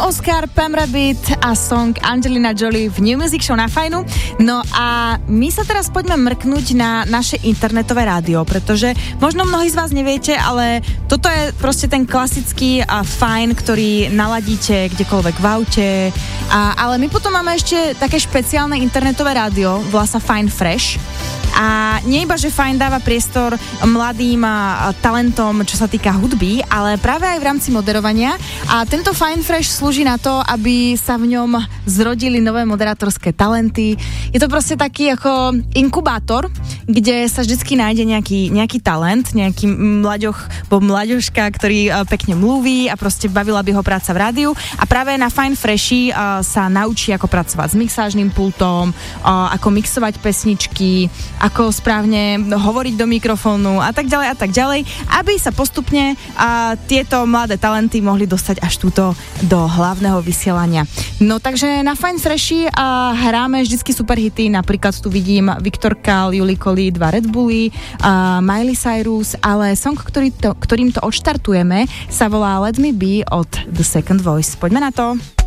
Oscar, Pam Rabbit a song Angelina Jolie v New Music Show na Fajnu. No a my sa teraz poďme mrknúť na naše internetové rádio, pretože možno mnohí z vás neviete, ale toto je proste ten klasický Fajn, ktorý naladíte kdekoľvek v aute. Ale my potom máme ešte také špeciálne internetové rádio, volá sa Fajn Fresh. A nie iba, že Fajn dáva priestor mladým talentom, čo sa týka hudby, ale práve aj v rámci moderovania. A tento Fajn Fresh slúži na to, aby sa v ňom zrodili nové moderátorské talenty. Je to proste taký ako inkubátor, kde sa vždycky nájde nejaký talent, nejaký mlaďoška, ktorý pekne mluví a proste bavila by ho práca v rádiu. A práve na Fajn Freshi sa naučí, ako pracovať s mixážnym pultom, ako mixovať pesničky, ako správne hovoriť do mikrofónu a tak ďalej, aby sa postupne tieto mladé talenty mohli dostať až túto do hlavného vysielania. No takže na Fajn Freshi hráme vždycky super hity, napríklad tu vidím Viktor Kál, Juli Koli, 2 Red Bully, Miley Cyrus, ale song, ktorým to odštartujeme, sa volá Let Me Be od The Second Voice. Poďme na to.